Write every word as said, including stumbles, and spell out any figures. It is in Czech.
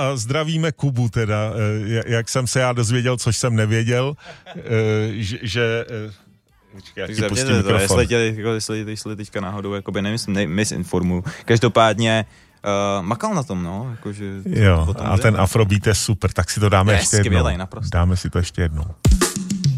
a zdravíme Kubu teda, jak jsem se já dozvěděl, což jsem nevěděl, že... že Počkej, jak ti pustím mikrofon. Jestli, tě, jako, jestli, jestli teďka náhodou jakoby nemyslím, ne, misinformuju. Každopádně uh, makal na tom, no. Jako, že jo, a ten afrobeat je super, tak si to dáme je ještě jednou. Naprosto. Dáme si to ještě jednou.